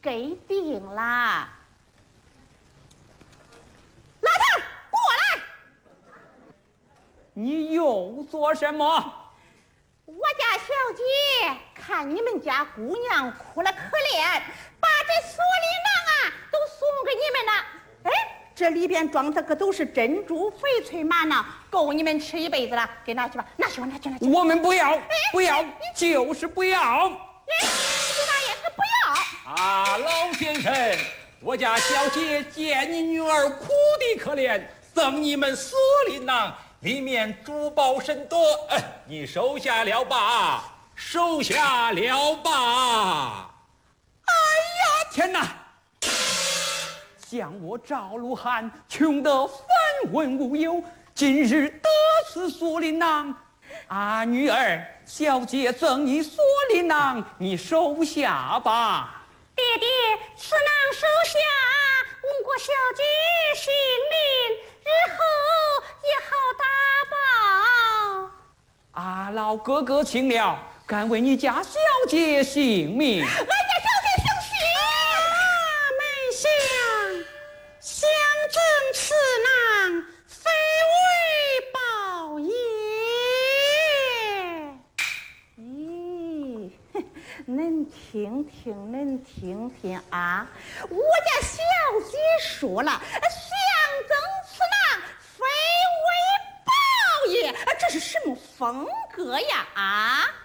给定啦。老头，过来！ 你又做什么？ 我家小姐看你们家姑娘哭了可怜，把这锁麟囊啊都送给你们了。哎，这里边装的可都是珍珠翡翠玛瑙，够你们吃一辈子了。给拿去吧，拿去吧，拿去，拿去。 我们不要，不要，就是不要。 李大爷，他不要。 啊，老先生，我家小姐见你女儿苦的可怜，赠你们锁麟囊，里面珠宝甚多，你收下了吧，收下了吧。 哎呀，天哪！像我赵鲁汉穷得分文无有，今日得此锁麟囊，啊，女儿，小姐赠你锁麟囊，你收下吧。 爹爹，此囊收下，问过小姐姓名，日后也好打报。 啊，老哥哥请了，敢为你家小姐性命。 俺家小姐姓许门相，相赠此囊，非为报也。咦，恁听听，恁听听啊！我家小姐说了，相赠此囊，非为报也。这是什么风格呀？啊！